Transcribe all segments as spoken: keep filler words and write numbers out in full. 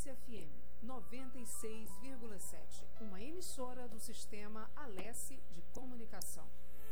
Alência F M noventa e seis vírgula sete, uma emissora do Sistema Alesse de Comunicação.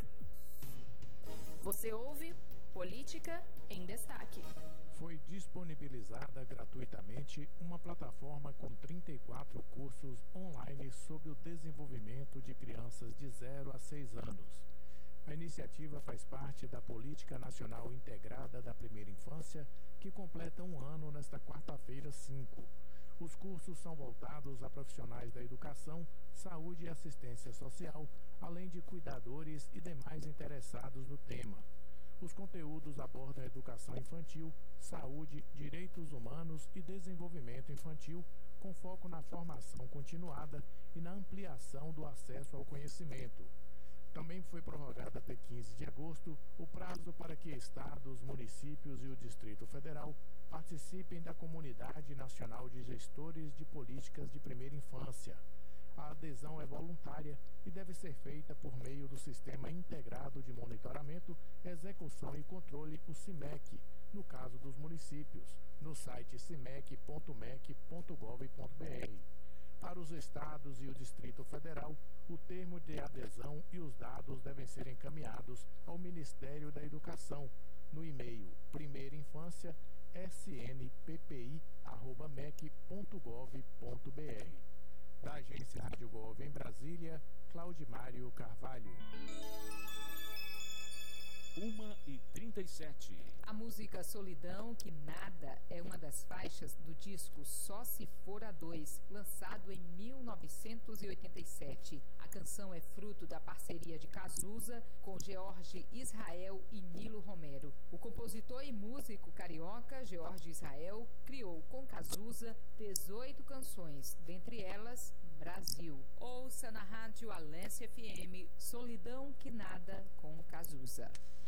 Você ouve Política em Destaque. Foi disponibilizada gratuitamente uma plataforma com trinta e quatro cursos online sobre o desenvolvimento de crianças de zero a seis anos. A iniciativa faz parte da Política Nacional Integrada da Primeira Infância, que completa um ano nesta quarta-feira cinco. Os cursos são voltados a profissionais da educação, saúde e assistência social, além de cuidadores e demais interessados no tema. Os conteúdos abordam educação infantil, saúde, direitos humanos e desenvolvimento infantil, com foco na formação continuada e na ampliação do acesso ao conhecimento. Também foi prorrogado até quinze de agosto o prazo para que estados, municípios e o Distrito Federal participem da Comunidade Nacional de Gestores de Políticas de Primeira Infância. A adesão é voluntária e deve ser feita por meio do Sistema Integrado de Monitoramento, Execução e Controle, o CIMEC, no caso dos municípios, no site cimec ponto mec ponto gov ponto br. Para os estados e o Distrito Federal, o termo de adesão e os dados devem ser encaminhados ao Ministério da Educação, no e-mail primeirainfância s n p p i arroba mec ponto gov ponto br. Da Agência Rádio Gov em Brasília, Claudimário Carvalho. uma e trinta e sete. A música Solidão Que Nada é uma das faixas do disco Só Se For a Dois, lançado em mil novecentos e oitenta e sete. A canção é fruto da parceria de Cazuza com George Israel e Nilo Romero. O compositor e músico carioca George Israel criou com Cazuza dezoito canções, dentre elas Brasil. Ouça na rádio Alência F M Solidão Que Nada com Cazuza.